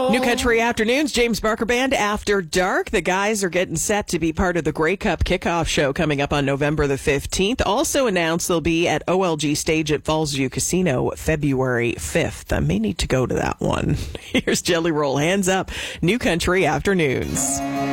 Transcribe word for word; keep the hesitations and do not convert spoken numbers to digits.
New Country Afternoons, James Barker Band After Dark. The guys are getting set to be part of the Grey Cup kickoff show coming up on November the fifteenth. Also announced they'll be at O L G Stage at Fallsview Casino February fifth. I may need to go to that one. Here's Jelly Roll, Hands Up, New Country Afternoons.